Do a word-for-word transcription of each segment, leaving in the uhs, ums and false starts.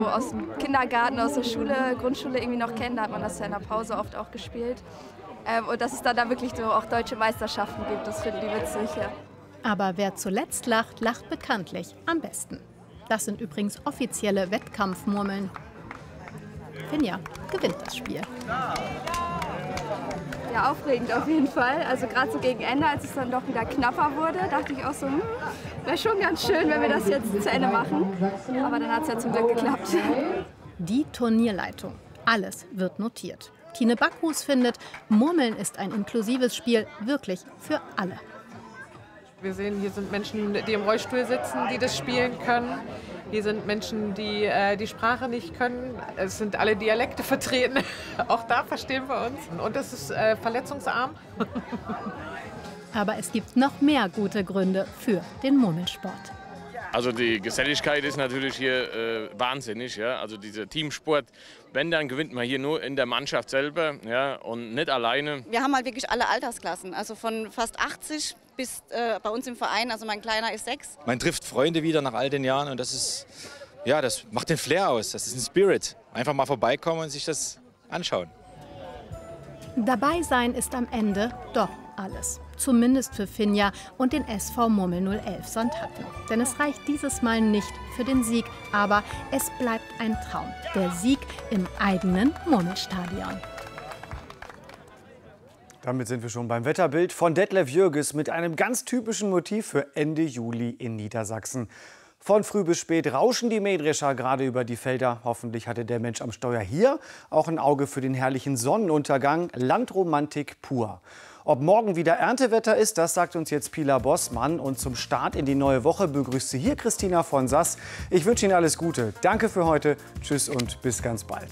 Aus dem Kindergarten, aus der Schule, Grundschule irgendwie noch kennen, da hat man das ja in der Pause oft auch gespielt. Ähm, und dass es dann da wirklich so auch deutsche Meisterschaften gibt, das finden die witzig. Ja. Aber wer zuletzt lacht, lacht bekanntlich am besten. Das sind übrigens offizielle Wettkampfmurmeln. Finja gewinnt das Spiel. Ja, aufregend auf jeden Fall. Also gerade so gegen Ende, als es dann doch wieder knapper wurde, dachte ich auch so, hm, wäre schon ganz schön, wenn wir das jetzt zu Ende machen. Aber dann hat es ja zum Glück geklappt. Die Turnierleitung. Alles wird notiert. Tine Backhus findet, Murmeln ist ein inklusives Spiel, wirklich für alle. Wir sehen, hier sind Menschen, die im Rollstuhl sitzen, die das spielen können. Hier sind Menschen, die äh, die Sprache nicht können. Es sind alle Dialekte vertreten. Auch da verstehen wir uns. Und es ist äh, verletzungsarm. Aber es gibt noch mehr gute Gründe für den Murmelsport. Also die Geselligkeit ist natürlich hier äh, wahnsinnig. Ja? Also dieser Teamsport, wenn, dann gewinnt man hier nur in der Mannschaft selber, ja? Und nicht alleine. Wir haben halt wirklich alle Altersklassen, also von fast achtzig bis äh, bei uns im Verein, also mein Kleiner ist sechs. Man trifft Freunde wieder nach all den Jahren und das ist, ja, das macht den Flair aus, das ist ein Spirit. Einfach mal vorbeikommen und sich das anschauen. Dabei sein ist am Ende doch alles. Zumindest für Finja und den S V Murmel null elf Sandhatten. Denn es reicht dieses Mal nicht für den Sieg, aber es bleibt ein Traum. Der Sieg im eigenen Murmelstadion. Damit sind wir schon beim Wetterbild von Detlef Jürges mit einem ganz typischen Motiv für Ende Juli in Niedersachsen. Von früh bis spät rauschen die Mähdrescher gerade über die Felder. Hoffentlich hatte der Mensch am Steuer hier auch ein Auge für den herrlichen Sonnenuntergang. Landromantik pur. Ob morgen wieder Erntewetter ist, das sagt uns jetzt Pilar Bossmann. Und zum Start in die neue Woche begrüßt sie hier Christina von Sass. Ich wünsche Ihnen alles Gute. Danke für heute. Tschüss und bis ganz bald.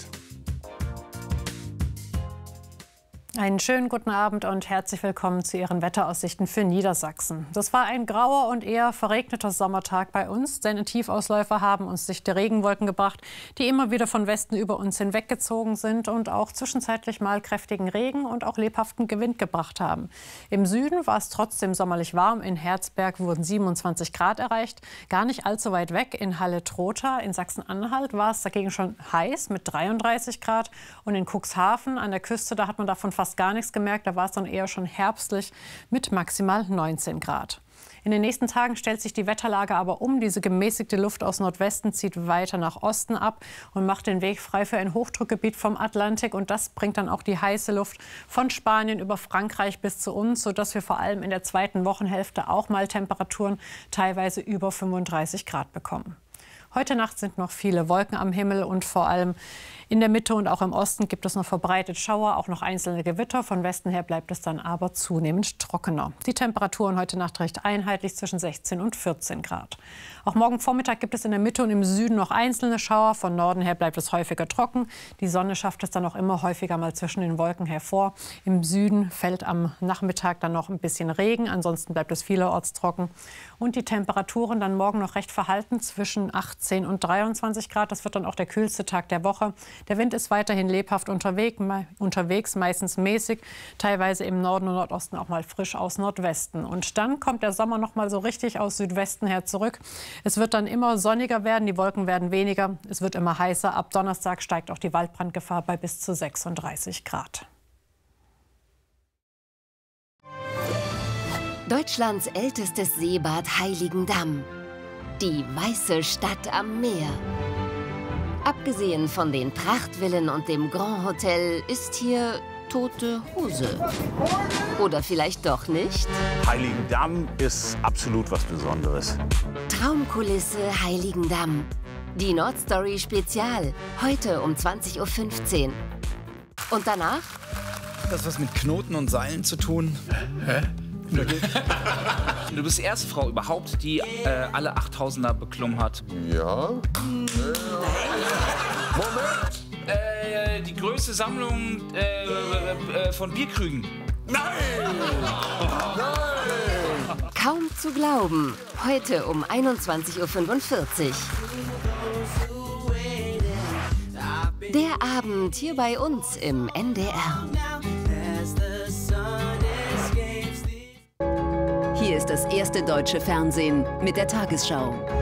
Einen schönen guten Abend und herzlich willkommen zu Ihren Wetteraussichten für Niedersachsen. Das war ein grauer und eher verregneter Sommertag bei uns, denn Tiefausläufer haben uns dichte Regenwolken gebracht, die immer wieder von Westen über uns hinweggezogen sind und auch zwischenzeitlich mal kräftigen Regen und auch lebhaften Wind gebracht haben. Im Süden war es trotzdem sommerlich warm. In Herzberg wurden siebenundzwanzig Grad erreicht, gar nicht allzu weit weg in Halle-Trotha. In Sachsen-Anhalt war es dagegen schon heiß mit dreiunddreißig Grad und in Cuxhaven an der Küste, da hat man davon fast gar nichts gemerkt. Da war es dann eher schon herbstlich mit maximal neunzehn Grad. In den nächsten Tagen stellt sich die Wetterlage aber um. Diese gemäßigte Luft aus Nordwesten zieht weiter nach Osten ab und macht den Weg frei für ein Hochdruckgebiet vom Atlantik. Und das bringt dann auch die heiße Luft von Spanien über Frankreich bis zu uns, sodass wir vor allem in der zweiten Wochenhälfte auch mal Temperaturen teilweise über fünfunddreißig Grad bekommen. Heute Nacht sind noch viele Wolken am Himmel und vor allem in der Mitte und auch im Osten gibt es noch verbreitet Schauer, auch noch einzelne Gewitter. Von Westen her bleibt es dann aber zunehmend trockener. Die Temperaturen heute Nacht recht einheitlich zwischen sechzehn und vierzehn Grad. Auch morgen Vormittag gibt es in der Mitte und im Süden noch einzelne Schauer. Von Norden her bleibt es häufiger trocken. Die Sonne schafft es dann auch immer häufiger mal zwischen den Wolken hervor. Im Süden fällt am Nachmittag dann noch ein bisschen Regen. Ansonsten bleibt es vielerorts trocken. Und die Temperaturen dann morgen noch recht verhalten zwischen achtzehn und dreiundzwanzig Grad. Das wird dann auch der kühlste Tag der Woche. Der Wind ist weiterhin lebhaft unterwegs, meistens mäßig, teilweise im Norden und Nordosten auch mal frisch aus Nordwesten. Und dann kommt der Sommer noch mal so richtig aus Südwesten her zurück. Es wird dann immer sonniger werden, die Wolken werden weniger, es wird immer heißer. Ab Donnerstag steigt auch die Waldbrandgefahr bei bis zu sechsunddreißig Grad. Deutschlands ältestes Seebad Heiligendamm. Die weiße Stadt am Meer. Abgesehen von den Prachtvillen und dem Grand Hotel ist hier tote Hose. Oder vielleicht doch nicht? Heiligendamm ist absolut was Besonderes. Traumkulisse Heiligendamm. Die Nordstory Spezial. Heute um zwanzig Uhr fünfzehn. Und danach? Das was mit Knoten und Seilen zu tun. Hä? Du bist die erste Frau überhaupt, die äh, alle achttausender beklommen hat. Ja. Moment! Äh, die größte Sammlung äh, äh, von Bierkrügen. Nein! Nein! Kaum zu glauben. Heute um einundzwanzig Uhr fünfundvierzig. Der Abend hier bei uns im N D R. Hier ist das erste deutsche Fernsehen mit der Tagesschau.